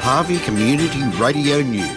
Harvey Community Radio News.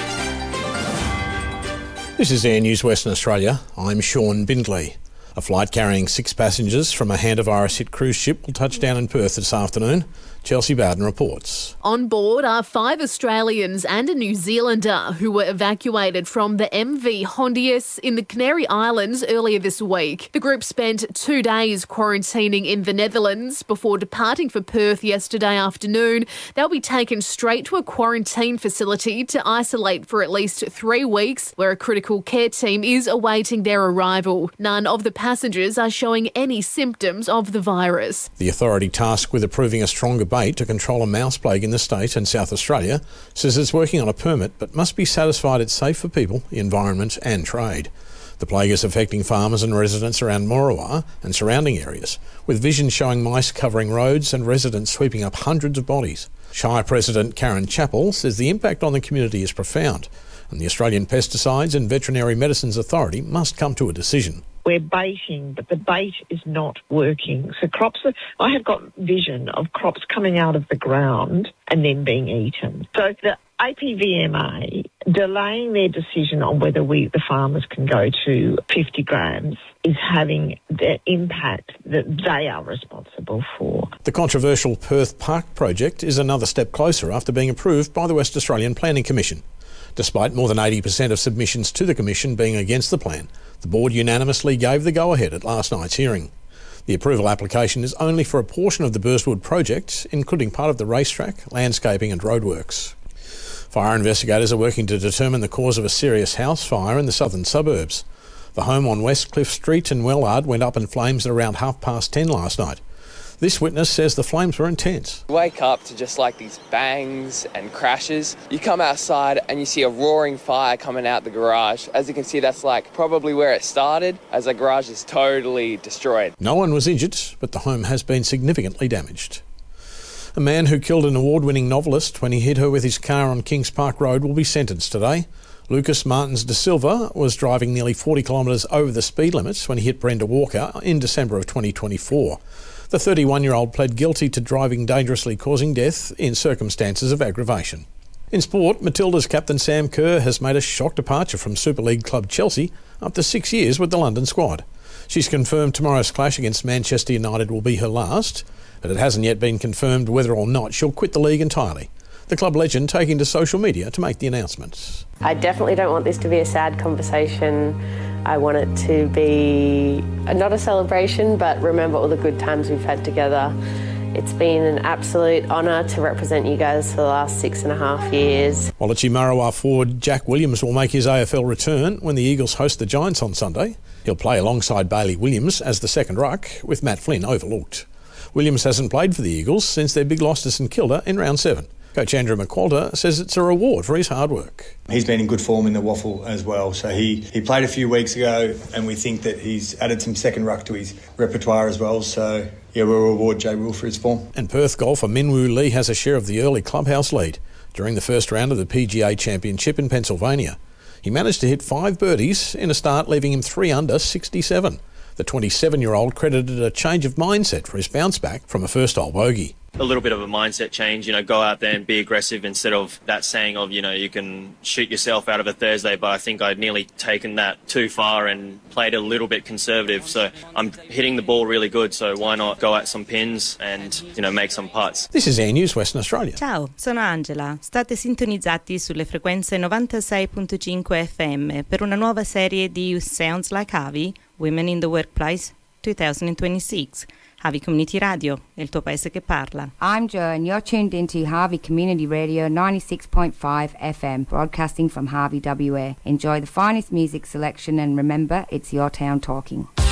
This is Air News Western Australia. I'm Sean Bindley. A flight carrying 6 passengers from a hantavirus-hit cruise ship will touch down in Perth this afternoon. Chelsea Bowden reports. On board are 5 Australians and a New Zealander who were evacuated from the MV Hondius in the Canary Islands earlier this week. The group spent 2 days quarantining in the Netherlands before departing for Perth yesterday afternoon. They'll be taken straight to a quarantine facility to isolate for at least 3 weeks, where a critical care team is awaiting their arrival. None of the passengers are showing any symptoms of the virus. The authority tasked with approving a stronger bait to control a mouse plague in the state and South Australia says it's working on a permit but must be satisfied it's safe for people, the environment and trade. The plague is affecting farmers and residents around Morawar and surrounding areas, with vision showing mice covering roads and residents sweeping up hundreds of bodies. Shire President Karen Chappell says the impact on the community is profound and the Australian Pesticides and Veterinary Medicines Authority must come to a decision. We're baiting, but the bait is not working. So I have got vision of crops coming out of the ground and then being eaten. So the APVMA delaying their decision on whether the farmers can go to 50 grams is having the impact that they are responsible for. The controversial Perth Park project is another step closer after being approved by the West Australian Planning Commission. Despite more than 80% of submissions to the Commission being against the plan, the board unanimously gave the go-ahead at last night's hearing. The approval application is only for a portion of the Burswood project, including part of the racetrack, landscaping and roadworks. Fire investigators are working to determine the cause of a serious house fire in the southern suburbs. The home on West Cliff Street in Wellard went up in flames at around 10:30 last night. This witness says the flames were intense. You wake up to just like these bangs and crashes. You come outside and you see a roaring fire coming out the garage. As you can see, that's like probably where it started, as the garage is totally destroyed. No one was injured, but the home has been significantly damaged. A man who killed an award-winning novelist when he hit her with his car on Kings Park Road will be sentenced today. Lucas Martins da Silva was driving nearly 40 kilometres over the speed limits when he hit Brenda Walker in December of 2024. The 31-year-old pled guilty to driving dangerously causing death in circumstances of aggravation. In sport, Matilda's captain Sam Kerr has made a shock departure from Super League club Chelsea after 6 years with the London squad. She's confirmed tomorrow's clash against Manchester United will be her last, but it hasn't yet been confirmed whether or not she'll quit the league entirely. The club legend taking to social media to make the announcement. I definitely don't want this to be a sad conversation. I want it to be not a celebration, but remember all the good times we've had together. It's been an absolute honour to represent you guys for the last 6.5 years. Walluchee Morawar forward Jack Williams will make his AFL return when the Eagles host the Giants on Sunday. He'll play alongside Bailey Williams as the second ruck, with Matt Flynn overlooked. Williams hasn't played for the Eagles since their big loss to St Kilda in round 7. Coach Andrew McQualter says it's a reward for his hard work. He's been in good form in the waffle as well. So he played a few weeks ago and we think that he's added some second ruck to his repertoire as well. So, yeah, we'll reward Jay Will for his form. And Perth golfer Minwoo Lee has a share of the early clubhouse lead during the first round of the PGA Championship in Pennsylvania. He managed to hit 5 birdies in a start, leaving him 3 under 67. The 27-year-old credited a change of mindset for his bounce back from a first-hole bogey. A little bit of a mindset change, go out there and be aggressive instead of that saying of, you can shoot yourself out of a Thursday, but I think I'd nearly taken that too far and played a little bit conservative. So I'm hitting the ball really good, so why not go at some pins and, make some putts. This is Air News Western Australia. Ciao, sono Angela. State sintonizzati sulle frequenze 96.5 FM per una nuova serie di Sounds Like Harvey, Women in the Workplace 2026. Harvey Community Radio, il tuo paese che parla. I'm Jo and you're tuned into Harvey Community Radio 96.5 FM, broadcasting from Harvey WA. Enjoy the finest music selection and remember, it's your town talking.